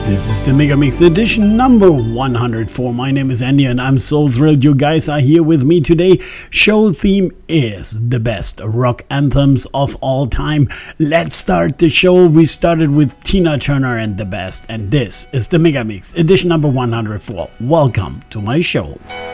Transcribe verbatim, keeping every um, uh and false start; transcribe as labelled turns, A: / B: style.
A: This is the Megamix edition number one hundred four. My name is Andy and I'm so thrilled you guys are here with me today. Show theme is the best rock anthems of all time. Let's start the show. We started with Tina Turner and the best, and this is the Megamix edition number one hundred four. Welcome to my show.